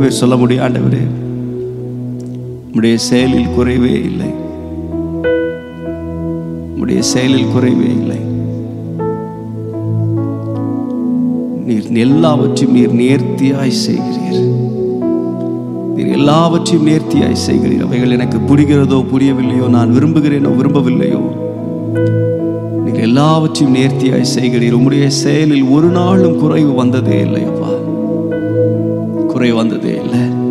பேர் சொல்ல முடியும், ஆண்டவரே உம்முடைய செயலில் குறைவே இல்லை, உம்முடைய செயலில் குறைவே இல்லை. நீர் எல்லாவற்றையும் நீர் நேர்த்தியாய் செய்கிறீர். நீர் எல்லாவற்றையும் நேர்த்தியாய் செய்கிறீர். அவைகள் எனக்கு புரிகிறதோ புரியவில்லையோ, நான் விரும்புகிறேனோ விரும்பவில்லையோ, நீர் எல்லாவற்றையும் நேர்த்தியாய் செய்கிறீர். உம்முடைய செயலில் ஒரு நாளும் குறைவு வந்ததே இல்லை அப்பா, குறைவு வந்ததே இல்லை.